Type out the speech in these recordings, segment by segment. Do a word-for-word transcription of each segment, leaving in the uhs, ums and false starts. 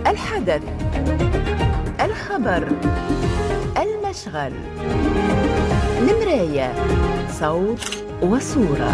الحدث، الخبر، المشغل، المراية، صوت وصورة.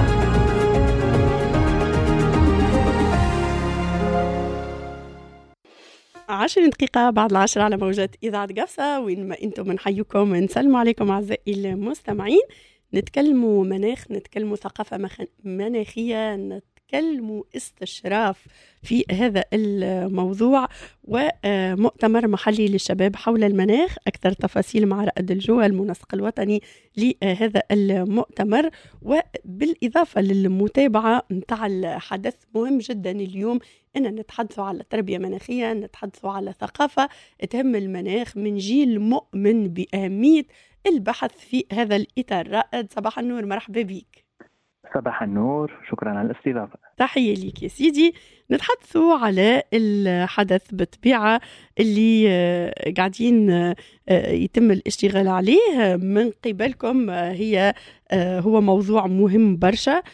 عشر دقيقة بعد العشرة على موجات إذاعة قفصة، وين ما أنتم نحييكم نسلم عليكم أعزائي المستمعين. نتكلموا مناخ، نتكلموا ثقافة مخ... مناخية، نتكلموا استشراف في هذا الموضوع، ومؤتمر محلي للشباب حول المناخ. أكثر تفاصيل مع رائد الجوى المنسق الوطني لهذا المؤتمر، وبالإضافة للمتابعة متاع الحدث. مهم جدا اليوم أن نتحدثوا على تربية مناخية، نتحدثوا على ثقافة تهم المناخ من جيل مؤمن بأهمية البحث في هذا الإطار. رائد، صباح النور، مرحبا بك. صباح النور، شكرا على الاستضافة. تحية لك يا سيدي. نتحدثوا على الحدث بالطبيعة اللي قاعدين يتم الاشتغال عليه من قبلكم. هي هو موضوع مهم برشا،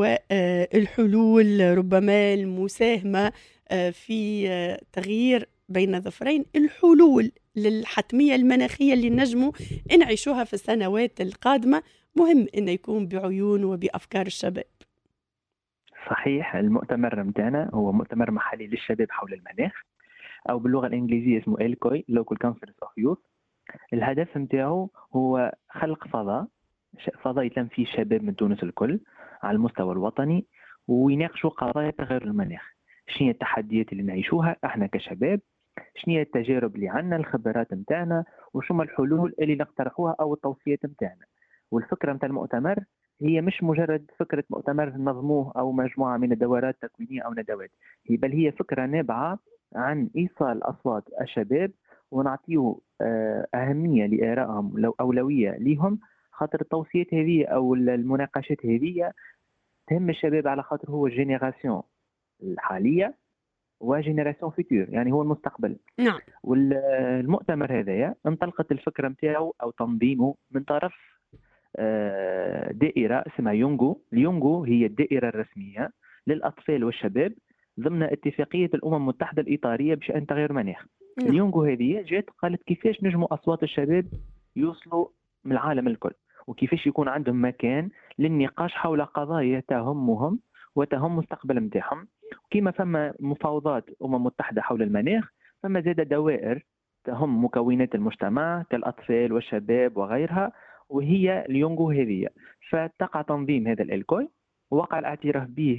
والحلول ربما المساهمة في تغيير بين ظفرين، الحلول للحتمية المناخية اللي نجموا نعيشوها في السنوات القادمة. مهم إنه يكون بعيون وبأفكار الشباب. صحيح، المؤتمر متاعنا هو مؤتمر محلي للشباب حول المناخ، أو باللغة الإنجليزية اسمه إلكوي Local Conference of Youth. الهدف متاعه هو خلق فضاء فضاء يتلم فيه الشباب من تونس الكل على المستوى الوطني، ويناقشوا قضايا تغير المناخ. شنو هي التحديات اللي نعيشوها احنا كشباب، شنو هي التجارب اللي عندنا، الخبرات متاعنا، وشو الحلول اللي نقترحوها أو التوصيات متاعنا. والفكرة متاع المؤتمر هي مش مجرد فكرة مؤتمر نظموه أو مجموعة من الدورات التكوينية أو ندوات، هي بل هي فكرة نابعة عن إيصال أصوات الشباب ونعطيه أهمية لآرائهم، لو أولوية لهم، خاطر التوصيات هذه أو المناقشات هذه تهم الشباب، على خاطر هو الجينيراسيون الحالية وجينيراسيون فيتور، يعني هو المستقبل. نعم. والمؤتمر هذايا انطلقت الفكرة متاعه أو تنظيمه من طرف دائرة اسمها يونغو. اليونغو هي الدائرة الرسمية للأطفال والشباب ضمن اتفاقية الأمم المتحدة الإطارية بشأن تغير المناخ. نعم. اليونغو هذه جات قالت كيفاش نجموا أصوات الشباب يوصلوا من العالم الكل، وكيفاش يكون عندهم مكان للنقاش حول قضايا تهمهم وتهم مستقبل متاعهم. كما فما مفاوضات أمم متحدة حول المناخ، فما زاد دوائر تهم مكونات المجتمع كالأطفال والشباب وغيرها، وهي اليونغو هذه. فتقع تنظيم هذا الإلكوي، ووقع الاعتراف به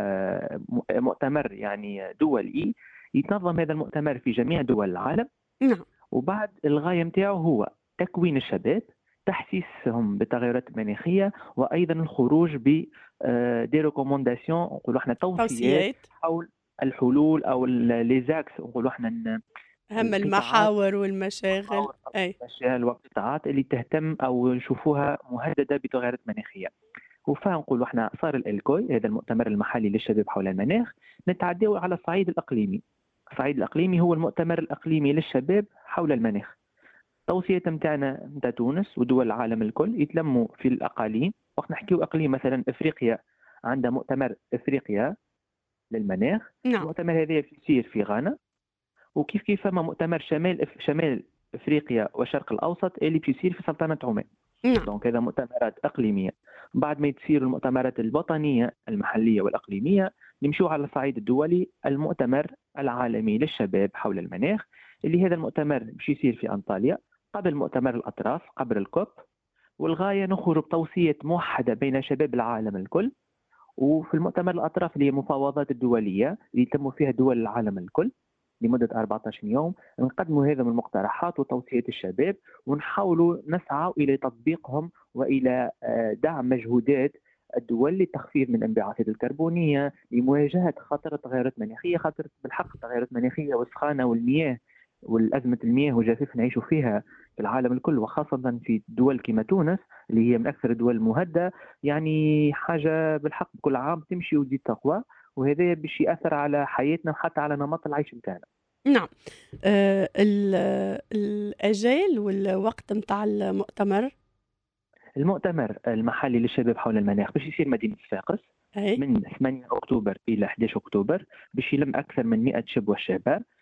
كمؤتمر يعني دولي. يتنظم هذا المؤتمر في جميع دول العالم. نعم. وبعد الغاية متاعه هو تكوين الشباب، تحسيسهم بالتغيرات المناخية، وأيضا الخروج ب دي ريكومونداسيون، نقولوا احنا توصيات حول الحلول أو ليزاكس، نقولوا احنا أهم المحاور والمشاغل، أي المشاغل والقطاعات اللي تهتم أو نشوفوها مهددة بتغيرات مناخية. وفنقولوا احنا صار الإلكوي هذا المؤتمر المحلي للشباب حول المناخ نتعداو على الصعيد الإقليمي. الصعيد الإقليمي هو المؤتمر الإقليمي للشباب حول المناخ. توصية متاعنا متاع تونس ودول العالم الكل يتلموا في الأقاليم. وقت نحكيو أقليم مثلا إفريقيا عندها مؤتمر إفريقيا للمناخ. نعم. المؤتمر هذا يصير في غانا، وكيف كيف فما مؤتمر شمال شمال افريقيا والشرق الاوسط اللي بيصير في سلطنه عمان. نعم. دونك هذا مؤتمرات اقليميه. بعد ما تصير المؤتمرات الوطنيه المحليه والاقليميه، نمشيو على الصعيد الدولي، المؤتمر العالمي للشباب حول المناخ، اللي هذا المؤتمر باش يصير في انطاليا قبل مؤتمر الاطراف، قبل الكوب. والغايه نخرج بتوصيه موحده بين شباب العالم الكل. وفي المؤتمر الاطراف اللي هي المفاوضات الدوليه اللي تم فيها دول العالم الكل لمدة أربعة عشر يوم، نقدموا هذا من المقترحات وتوصيات الشباب، ونحاولوا نسعى إلى تطبيقهم وإلى دعم مجهودات الدول للتخفيض من الانبعاثات الكربونية، لمواجهة خطر التغيرات المناخية. خاطر بالحق التغيرات المناخية والسخانة والمياه والأزمة المياه والجفاف نعيشوا فيها في العالم الكل، وخاصة في دول كما تونس اللي هي من أكثر الدول المهددة، يعني حاجة بالحق كل عام تمشي وتزيد تقوى، وهذا باش يأثر على حياتنا وحتى على نمط العيش متاعنا. نعم. آه الأجال والوقت متاع المؤتمر المؤتمر المحلي للشباب حول المناخ باش يصير مدينة صفاقس أي. من ثمانية أكتوبر إلى أحد عشر أكتوبر، باش يلم أكثر من مئة شاب وشابة.